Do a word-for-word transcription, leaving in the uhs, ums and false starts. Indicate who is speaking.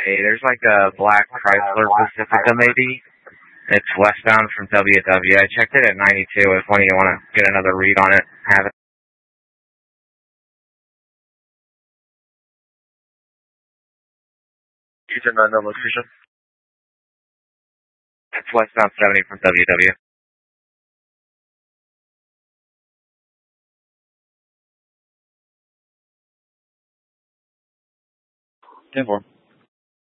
Speaker 1: Hey, there's like a black Chrysler Pacifica maybe. It's westbound from W W. I checked it at ninety-two. If one of you want to get another read on it, have it.
Speaker 2: You can know the location.
Speaker 1: It's westbound seventy from W W.
Speaker 2: ten four.